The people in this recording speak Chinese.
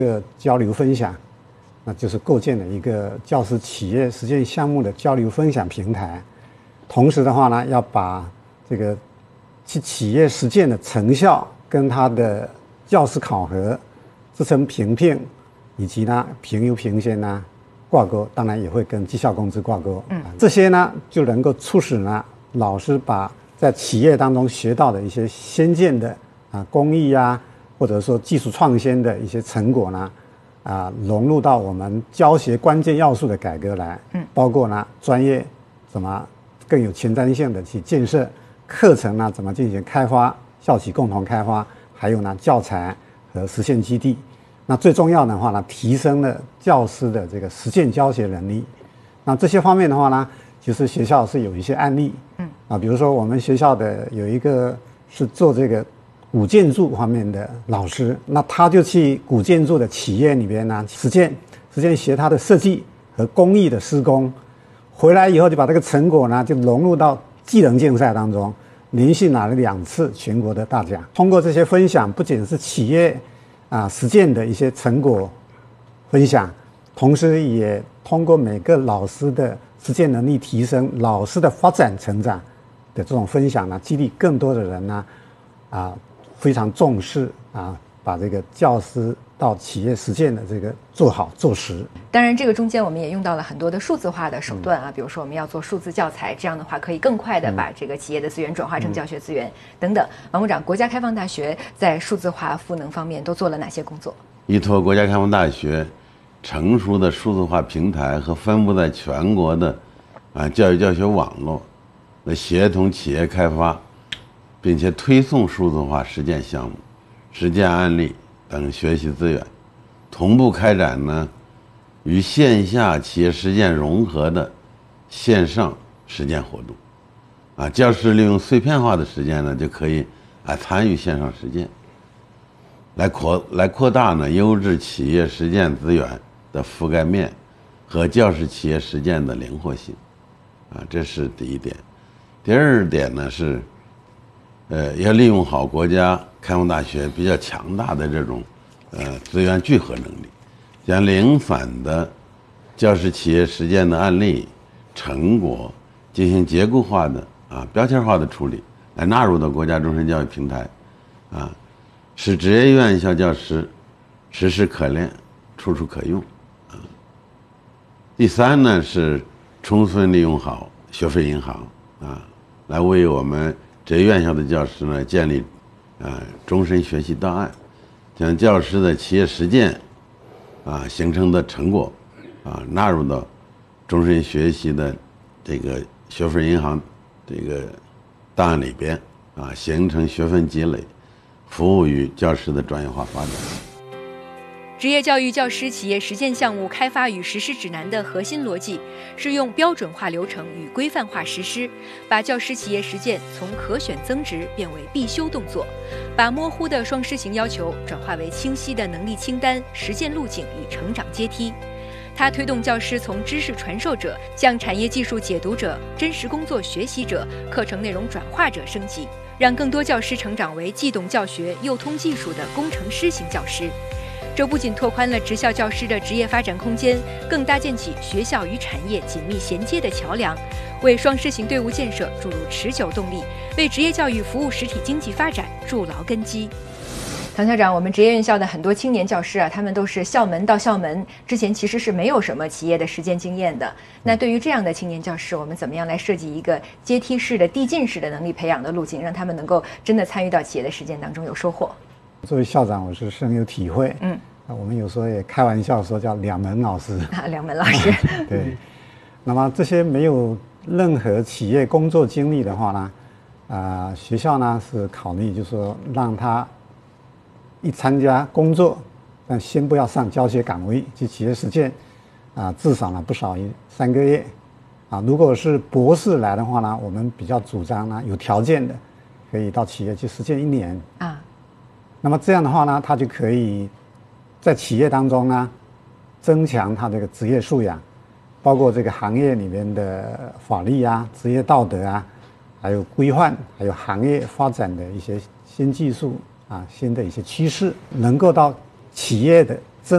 交流分享，那就是构建了一个教师企业实践项目的交流分享平台。同时的话呢，要把这个企业实践的成效跟它的教师考核、职称评聘以及呢评优评先呢挂钩，当然也会跟绩效工资挂钩。这些呢就能够促使呢老师把在企业当中学到的一些先进的工艺啊，或者说技术创新的一些成果呢，融入到我们教学关键要素的改革来。包括呢专业怎么更有前瞻性的去建设，课程呢怎么进行开发，校企共同开发，还有呢教材和实践基地。那最重要的话呢，提升了教师的这个实践教学能力。那这些方面的话呢，其实学校是有一些案例。比如说我们学校的有一个是做这个古建筑方面的老师，那他就去古建筑的企业里边呢实践学他的设计和工艺的施工，回来以后就把这个成果呢就融入到技能竞赛当中，连续拿了2次全国的大奖。通过这些分享，不仅是企业实践的一些成果分享，同时也通过每个老师的实践能力提升、老师的发展成长的这种分享呢，激励更多的人呢非常重视把这个教师到企业实践的这个做好做实。 当然这个中间我们也用到了很多的数字化的手段比如说我们要做数字教材，这样的话可以更快的把这个企业的资源转化成教学资源等等。王部长，国家开放大学在数字化赋能方面都做了哪些工作？ 依托国家开放大学成熟的数字化平台和分布在全国的教育教学网络，来协同企业开发，并且推送数字化实践项目、实践案例等学习资源，同步开展呢与线下企业实践融合的线上实践活动。教师利用碎片化的实践呢，就可以参与线上实践，来扩大呢优质企业实践资源的覆盖面和教师企业实践的灵活性。这是第一点。第二点呢是要利用好国家开放大学比较强大的这种资源聚合能力，将零散的教师企业实践的案例成果进行结构化的标签化的处理，来纳入到国家终身教育平台，使职业院校教师时时可练，处处可用。第三呢是充分利用好学费银行来为我们职业院校的教师呢建立终身学习档案，将教师的企业实践形成的成果纳入到终身学习的这个学分银行这个档案里边形成学分积累，服务于教师的专业化发展。 职业教育教师企业实践项目开发与实施指南的核心逻辑是用标准化流程与规范化实施，把教师企业实践从可选增值变为必修动作，把模糊的双师型要求转化为清晰的能力清单、实践路径与成长阶梯。它推动教师从知识传授者向产业技术解读者、真实工作学习者、课程内容转化者升级，让更多教师成长为既懂教学又通技术的工程师型教师。这不仅拓宽了职校教师的职业发展空间，更搭建起学校与产业紧密衔接的桥梁，为双师型队伍建设注入持久动力，为职业教育服务实体经济发展筑牢根基。唐校长，我们职业院校的很多青年教师他们都是校门到校门，之前其实是没有什么企业的实践经验的。那对于这样的青年教师，我们怎么样来设计一个阶梯式的递进式的能力培养的路径，让他们能够真的参与到企业的实践当中有收获？ 作为校长，我是深有体会。我们有时候也开玩笑说叫两门老师。 两门老师。 对。那么这些没有任何企业工作经历的话呢，学校呢是考虑就是说让他一参加工作，但先不要上教学岗位去企业实践，至少呢不少于3个月。如果是博士来的话呢，我们比较主张呢有条件的可以到企业去实践1年。那么这样的话呢，他就可以在企业当中呢增强他这个职业素养，包括这个行业里面的法律职业道德还有规范，还有行业发展的一些新技术新的一些趋势，能够到企业的